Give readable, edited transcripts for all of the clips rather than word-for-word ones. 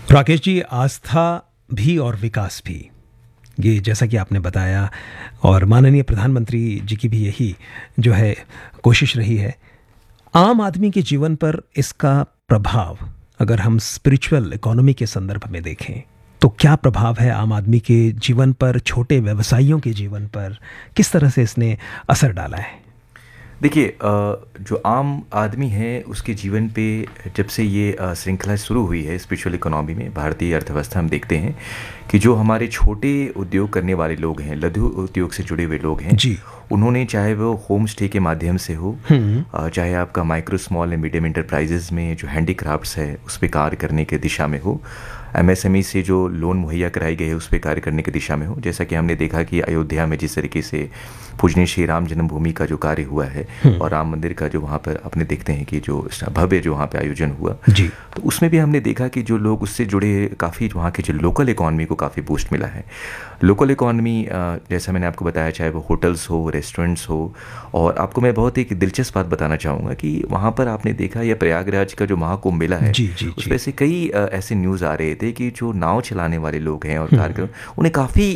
राकेश जी, आस्था भी और विकास भी, ये जैसा कि आपने बताया, और माननीय प्रधानमंत्री जी की भी यही जो है कोशिश रही है। आम आदमी के जीवन पर इसका प्रभाव अगर हम स्पिरिचुअल इकोनॉमी के संदर्भ में देखें तो क्या प्रभाव है आम आदमी के जीवन पर, छोटे व्यवसायियों के जीवन पर, किस तरह से इसने असर डाला है? देखिए, जो आम आदमी है उसके जीवन पे जब से ये श्रृंखला शुरू हुई है स्पिरिचुअल इकोनॉमी में, भारतीय अर्थव्यवस्था, हम देखते हैं कि जो हमारे छोटे उद्योग करने वाले लोग हैं, लघु उद्योग से जुड़े हुए लोग हैं जी। उन्होंने, चाहे वो होम स्टे के माध्यम से हो, चाहे आपका micro small and medium enterprises में जो हैंडीक्राफ्ट्स है उस पर कार्य करने के दिशा में हो, एमएसएमई से जो लोन मुहैया कराई गई है उस पर कार्य करने की दिशा में हो। जैसा कि हमने देखा कि अयोध्या में जिस तरीके से पूजनीय श्री राम जन्मभूमि का जो कार्य हुआ है और राम मंदिर का जो वहाँ पर अपने देखते हैं कि जो भव्य जो वहाँ पे आयोजन हुआ जी, तो उसमें भी हमने देखा कि जो लोग उससे जुड़े, काफ़ी वहाँ के जो लोकल इकॉनमी को काफ़ी बूस्ट मिला है। लोकल इकॉनमी, जैसा मैंने आपको बताया, चाहे वो होटल्स हो, रेस्टोरेंट्स हो, और आपको मैं बहुत एक दिलचस्प बात बताना चाहूँगा कि वहाँ पर आपने देखा, या प्रयागराज का जो महाकुंभ मेला है उसमें से कई ऐसे न्यूज़ आ रहे थे कि जो नाव चलाने वाले लोग हैं और कार्यक्रम, उन्हें काफ़ी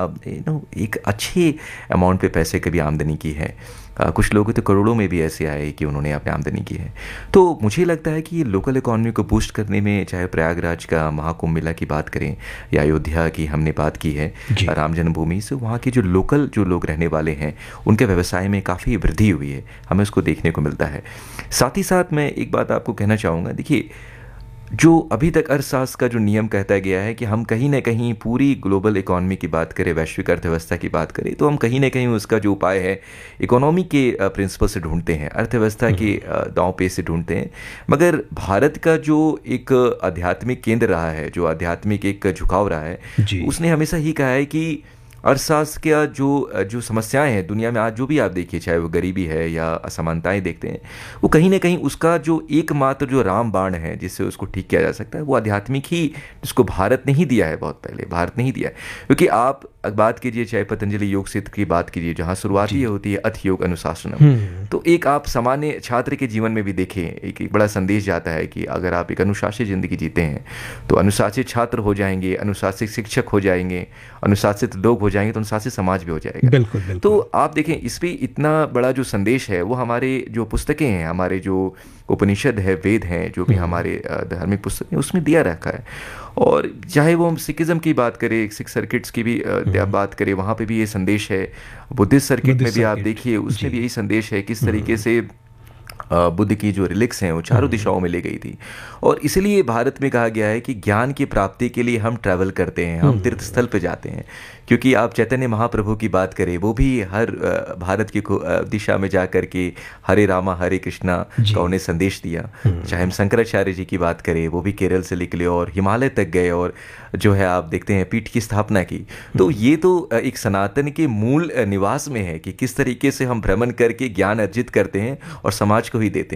एक अच्छे अमाउंट पे पैसे की भी आमदनी की है। कुछ लोग तो करोड़ों में भी ऐसे आए कि उन्होंने अपनी आमदनी की है। तो मुझे लगता है कि ये लोकल इकॉनमी को बूस्ट करने में, चाहे प्रयागराज का महाकुंभ मेला की बात करें या अयोध्या की हमने बात की है राम जन्मभूमि से, वहाँ के जो लोकल जो लोग रहने वाले हैं उनके व्यवसाय में काफ़ी वृद्धि हुई है, हमें उसको देखने को मिलता है। साथ ही साथ मैं एक बात आपको कहना चाहूँगा, देखिए, जो अभी तक अर्थशास्त्र का जो नियम कहता गया है कि हम कहीं ना कहीं पूरी ग्लोबल इकॉनमी की बात करें, वैश्विक अर्थव्यवस्था की बात करें, तो हम कहीं ना कहीं उसका जो उपाय है इकोनॉमी के प्रिंसिपल से ढूंढते हैं, अर्थव्यवस्था के दांव पेच से ढूंढते हैं। मगर भारत का जो एक आध्यात्मिक केंद्र रहा है, जो आध्यात्मिक एक झुकाव रहा है, उसने हमेशा ही कहा है कि अर्थशास्त्र का जो समस्याएं हैं दुनिया में आज, जो भी आप देखिए, चाहे वो गरीबी है या असमानताएं देखते हैं, वो कहीं ना कहीं उसका जो एकमात्र जो रामबाण है जिससे उसको ठीक किया जा सकता है वो आध्यात्मिक ही, जिसको भारत ने ही दिया है, बहुत पहले भारत ने ही दिया है। क्योंकि आप बात कीजिए, चाहे पतंजलि योग सूत्र की बात कीजिए, जहाँ शुरुआत ये होती है अथ योग अनुशासनम, तो एक आप सामान्य छात्र के जीवन में भी देखें, एक बड़ा संदेश जाता है कि अगर आप एक अनुशासित जिंदगी जीते हैं तो अनुशासित छात्र हो जाएंगे, अनुशासित शिक्षक हो जाएंगे, अनुशासित लोग हो जाएंगे, तो अनुशासित समाज भी हो जाएगा। बिल्कुल, बिल्कुल। तो आप देखें, इस पे इतना बड़ा जो संदेश है वो हमारे जो पुस्तकें हैं, हमारे जो उपनिषद है, वेद हैं, जो भी हमारे धार्मिक पुस्तक हैं, उसमें दिया रखा है। और चाहे वो हम सिखिज्म की बात करें, सिख सर्किट्स की भी बात करें, वहाँ पे भी ये संदेश है। बुद्धिस्ट सर्किट में भी आप देखिए, उसमें भी यही संदेश है, किस तरीके से बुद्ध की जो रिलिक्स हैं वो चारों दिशाओं में ले गई थी। और इसलिए भारत में कहा गया है कि ज्ञान की प्राप्ति के लिए हम ट्रैवल करते हैं, हम तीर्थ स्थल पे जाते हैं। क्योंकि आप चैतन्य महाप्रभु की बात करें, वो भी हर भारत की दिशा में जा कर के हरे रामा हरे कृष्णा का उन्हें संदेश दिया। चाहे हम शंकराचार्य जी की बात करें, वो भी केरल से निकले और हिमालय तक गए और जो है आप देखते हैं पीठ की स्थापना की। तो ये तो एक सनातन के मूल निवास में है कि किस तरीके से हम भ्रमण करके ज्ञान अर्जित करते हैं और समाज को ही देते हैं।